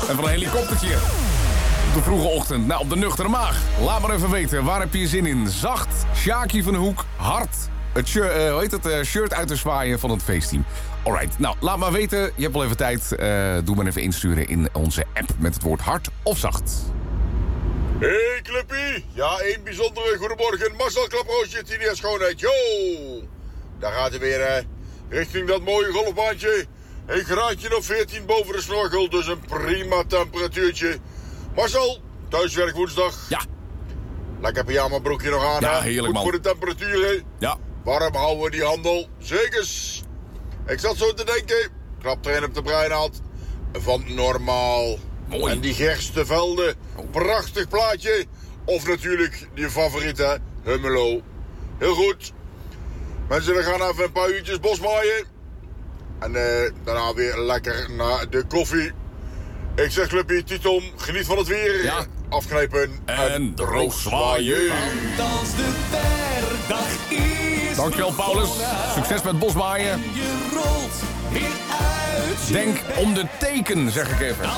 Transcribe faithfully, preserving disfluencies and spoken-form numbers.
En van een helikoptertje. Op de vroege ochtend, nou op de nuchtere maag. Laat maar even weten, waar heb je zin in? Zacht, Sjaki van de Hoek, hard. Het shirt, uh, hoe heet het, uh, shirt uit te zwaaien van het feestteam. Alright, nou laat maar weten. Je hebt wel even tijd. Uh, doe maar even insturen in onze app met het woord hard of zacht. Hey Cluppie, ja, één bijzondere goedemorgen. Marcel Klaproosje, Tinia Schoonheid, yo! Daar gaat hij weer, hè. Richting dat mooie golfbaantje. Een graadje of veertien boven de snorkel, dus een prima temperatuurtje. Marcel, thuiswerk woensdag. Ja. Lekker pyjama broekje nog aan, Ja, hè? heerlijk, Goed man. voor de temperaturen. Ja. Warm houden we die handel. Zekers. Ik zat zo te denken, knap erin op de breinaald. Van normaal. Mooi. En die Gerstevelden, prachtig plaatje. Of natuurlijk die favoriete, Hummelo. Heel goed. Mensen, we gaan even een paar uurtjes bosmaaien. En uh, daarna weer lekker naar de koffie. Ik zeg Clubje, Titon, geniet van het weer. Ja. Afknijpen en, En droog zwaaien. Want als de werkdag is Dankjewel, Paulus. Succes met bosmaaien. je rolt weer uit je Denk om de teken, zeg ik even.